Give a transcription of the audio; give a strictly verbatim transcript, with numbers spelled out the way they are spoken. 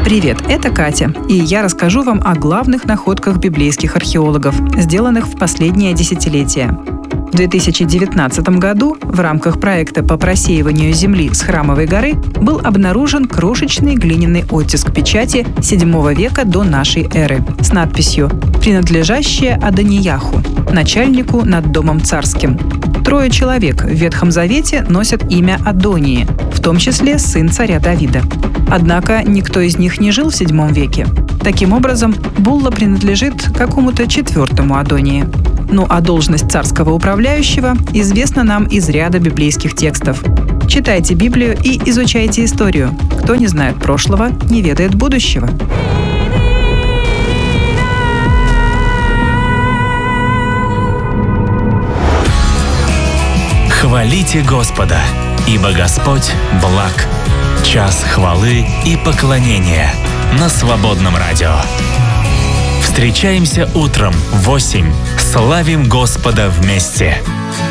Привет, это Катя, и я расскажу вам о главных находках библейских археологов, сделанных в последнее десятилетие. В две тысячи девятнадцатом году в рамках проекта по просеиванию земли с Храмовой горы был обнаружен крошечный глиняный оттиск печати седьмого века до нашей эры с надписью «Принадлежащее Адонияху, начальнику над домом царским». Трое человек в Ветхом Завете носят имя Адонии, в том числе сын царя Давида. Однако никто из них не жил в седьмом веке. Таким образом, булла принадлежит какому-то четвертому Адонии. Ну а должность царского управляющего известна нам из ряда библейских текстов. Читайте Библию и изучайте историю. Кто не знает прошлого, не ведает будущего. Хвалите Господа, ибо Господь благ. Час хвалы и поклонения на Свободном радио. Встречаемся утром в восемь. Славим Господа вместе.